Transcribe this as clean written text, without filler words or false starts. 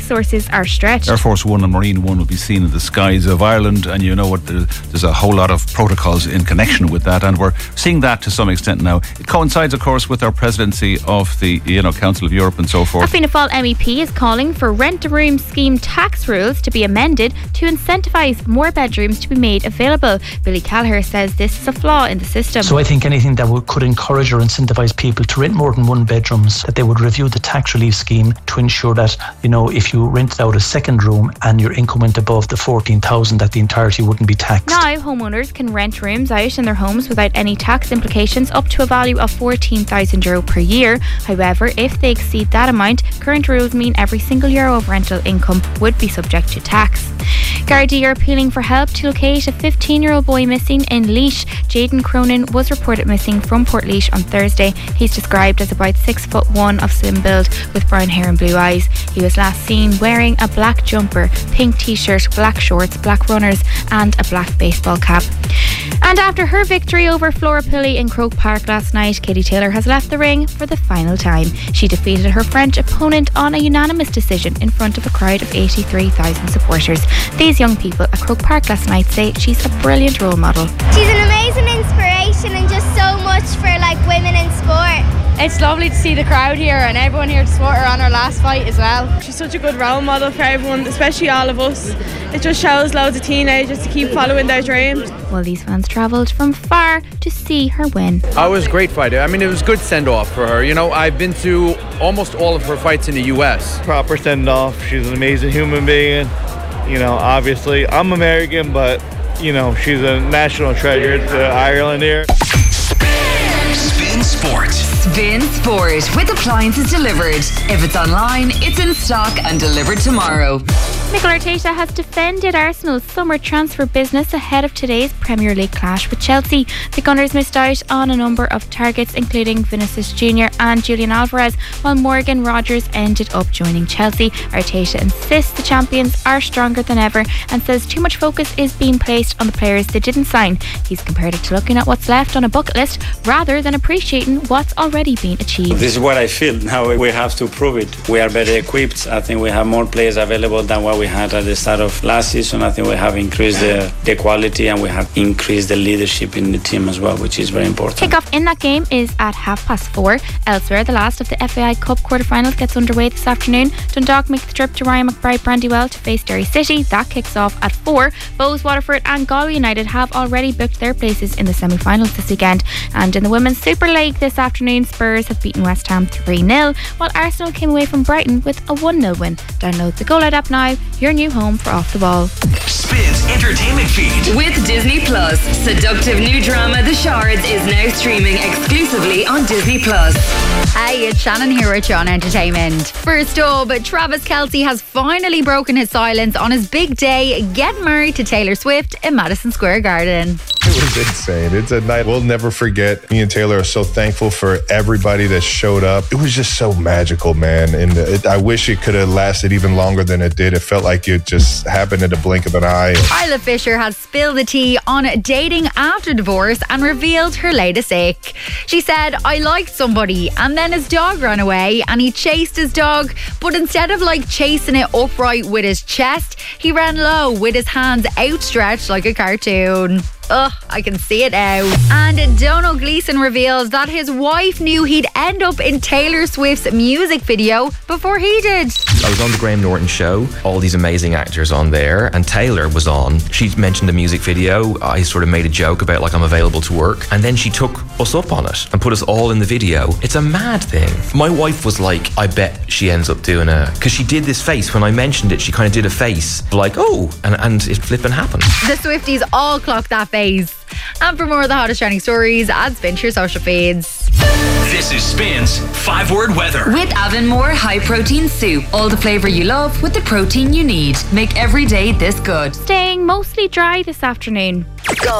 sources are stretched. Air Force One and Marine One will be seen in the skies of Ireland, and you know what? There's a whole lot of protocols in connection with that, and we're seeing that to some extent now. It coincides, of course, with our presidency of the Council of Europe and so forth. A Fianna Fáil MEP is calling for rent-a-room scheme tax rules to be amended to incentivise more bedrooms to be made available. Billy Callagher says this is a flaw in the system. So I think anything that could encourage or incentivise people to rent more than one bedrooms, that they would review the tax relief scheme to ensure that, if you rented out a second room and your income went above the 14,000, that the entirety wouldn't be taxed. Now, homeowners can rent rooms out in their homes without any tax implications up to a value of €14,000 per year. However, if they exceed that amount, current rules mean every single euro of rental income would be subject to tax. Gardaí are appealing for help to locate a 15-year-old boy missing in Laois. Jaden Cronin was reported missing from Portlaoise on Thursday. He's described as about 6'1" of slim build with brown hair and blue eyes. He was last seen wearing a black jumper, pink t-shirt, black shorts, black runners and a black baseball cap. And after her victory over Flora Pilley in Croke Park last night, Katie Taylor has left the ring for the final time. She defeated her French opponent on a unanimous decision in front of a crowd of 83,000 supporters. These young people at Croke Park last night say she's a brilliant role model. She's an amazing inspiration and just so much for women in sport. It's lovely to see the crowd here and everyone here to support her on her last fight as well. She's such a good role model for everyone, especially all of us. It just shows loads of teenagers to keep following their dreams. Well, these fans travelled from far to see her win. It was a great fight. I mean, it was a good send-off for her. I've been to almost all of her fights in the US. Proper send-off. She's an amazing human being. Obviously, I'm American, but, she's a national treasure to Ireland here. Spin Sport. Spin Sport with appliances delivered. If it's online, it's in stock and delivered tomorrow. Mikel Arteta has defended Arsenal's summer transfer business ahead of today's Premier League clash with Chelsea. The Gunners missed out on a number of targets, including Vinicius Jr. and Julian Alvarez, while Morgan Rogers ended up joining Chelsea. Arteta insists the champions are stronger than ever and says too much focus is being placed on the players they didn't sign. He's compared it to looking at what's left on a bucket list rather than appreciating what's already been achieved. This is what I feel. Now we have to prove it. We are better equipped. I think we have more players available than what we had at the start of last season. I think we have increased the quality and we have increased the leadership in the team as well, which is very important. Kickoff in that game is at 4:30. Elsewhere, the last of the FAI Cup quarter-finals gets underway this afternoon. Dundalk make the trip to Ryan McBride Brandywell to face Derry City. That kicks off at 4. Bowes, Waterford and Galway United have already booked their places in the semi-finals this weekend. And in the Women's Super League this afternoon, Spurs have beaten West Ham 3-0, while Arsenal came away from Brighton with a 1-0 win. Download the Go Loud app now, your new home for Off the Ball. Spins entertainment feed with Disney Plus. Seductive new drama The Shards is now streaming exclusively on Disney Plus. Hey, it's Shannon here with you on Entertainment. First up, Travis Kelce has finally broken his silence on his big day, getting married to Taylor Swift in Madison Square Garden. It was insane. It's a night we'll never forget. Me and Taylor are so thankful for everybody that showed up. It was just so magical, man. And I wish it could have lasted even longer than it did. It felt like it just happened in the blink of an eye. Isla Fisher has spilled the tea on dating after divorce and revealed her latest ick. She said, I liked somebody and then his dog ran away and he chased his dog, but instead of chasing it upright with his chest, he ran low with his hands outstretched like a cartoon. Ugh, I can see it now. And Donal Gleeson reveals that his wife knew he'd end up in Taylor Swift's music video before he did. I was on the Graham Norton show, all these amazing actors on there, and Taylor was on. She mentioned the music video. I sort of made a joke about I'm available to work, and then she took us up on it and put us all in the video. It's a mad thing. My wife was like, I bet she ends up doing because she did this face when I mentioned it. She kind of did a face oh, and it flipping happened. The Swifties all clocked that face. And for more of the hottest trending stories, add Spin to your social feeds. This is Spin's 5-word weather. With Avonmore High Protein Soup. All the flavour you love with the protein you need. Make every day this good. Staying mostly dry this afternoon.